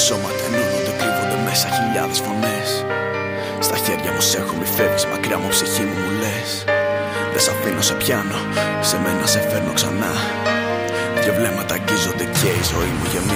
σώματα ενώνονται, κρύβονται μέσα χιλιάδες φωνές. Στα χέρια μου σ' έχω, μη φεύγεις μακριά μου, ψυχή μου, μου λες. Δεν σ' αφήνω, σε πιάνω, σε μένα σε φέρνω ξανά. Δυο βλέμματα αγγίζονται και η ζωή μου γεμίζει.